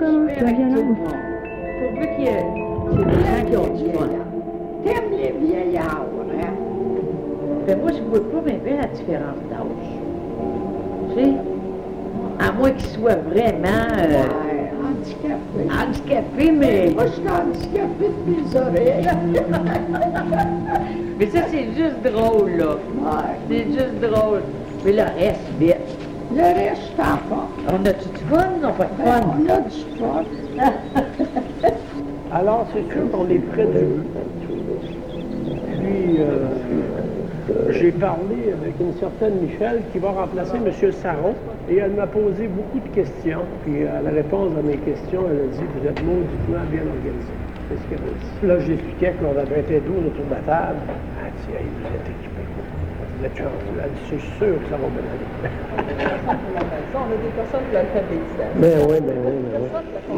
la violence. Pourvu qu'il y ait des gens qui ont du fun. T'aimes les vieillards, hein? Ben moi, je ne vois pas bien la différence d'âge. Tu sais? À moins qu'ils soient vraiment Ouais, handicapé. handicapés, mais... Moi, je suis handicapée de mes oreilles. Mais ça, c'est juste drôle, là. Ouais. C'est juste drôle. Mais le reste, vite. Le reste, je t'en pas. On a-tu du fun? Non, pas de Ben, fun. on a du fun. Alors, c'est sûr qu'on est près de eux. Puis, j'ai parlé avec une certaine Michel qui va remplacer M. Saron et elle m'a posé beaucoup de questions. Puis, à la réponse à mes questions, elle a dit « Vous êtes mauditement bien organisé. » C'est ce qu'elle a dit. Là, j'expliquais qu'on avait été 12 autour de la table. Elle dit « Hey, vous êtes équipés. Vous êtes chanceux. » Elle dit « C'est sûr que ça va bien aller. » On a des personnes de l'alphabétisation. Mais oui, mais oui, mais oui.